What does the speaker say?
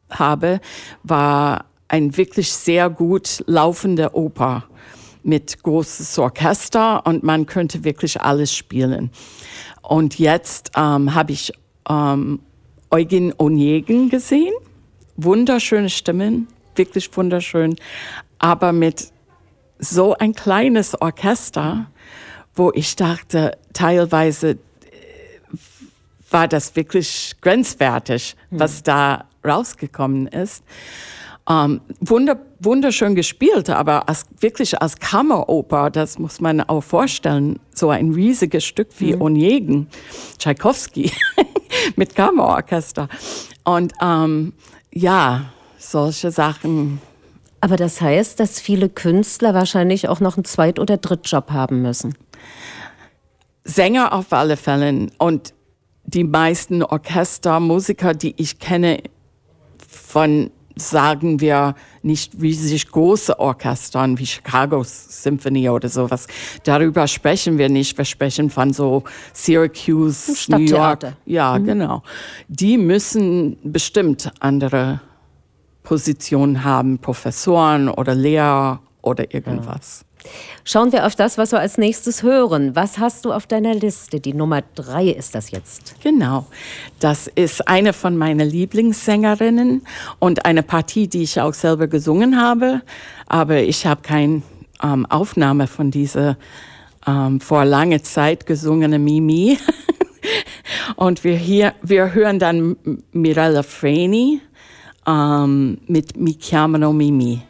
habe, war ein wirklich sehr gut laufende Oper mit großes Orchester und man könnte wirklich alles spielen. Und jetzt habe ich Eugen Onegin gesehen. Wunderschöne Stimmen, wirklich wunderschön, aber mit so ein kleines Orchester, wo ich dachte, teilweise war das wirklich grenzwertig, was da rausgekommen ist. Wunderschön gespielt, aber wirklich als Kammeroper, das muss man auch vorstellen, so ein riesiges Stück wie Onegin, Tschaikowski mit Kammerorchester. Und solche Sachen. Aber das heißt, dass viele Künstler wahrscheinlich auch noch einen Zweit- oder Drittjob haben müssen. Sänger auf alle Fälle und die meisten Orchestermusiker, die ich kenne, von, sagen wir, nicht riesig große Orchestern wie Chicago Symphony oder sowas. Darüber sprechen wir nicht. Wir sprechen von so Syracuse, New York. Ja, genau. Die müssen bestimmt andere Positionen haben, Professoren oder Lehrer oder irgendwas. Schauen wir auf das, was wir als nächstes hören. Was hast du auf deiner Liste? Die Nummer 3 ist das jetzt. Genau. Das ist eine von meinen Lieblingssängerinnen und eine Partie, die ich auch selber gesungen habe. Aber ich habe keine Aufnahme von dieser vor langer Zeit gesungene Mimi. Und wir hören dann Mirella Freni mit Mi chiamano Mimi.